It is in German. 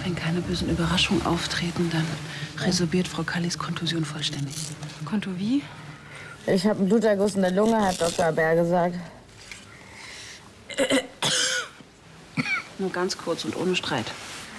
Wenn keine bösen Überraschungen auftreten, dann resorbiert Frau Kallis Kontusion vollständig. Konto wie? Ich habe einen Bluterguss in der Lunge, hat Dr. Bär gesagt. Nur ganz kurz und ohne Streit.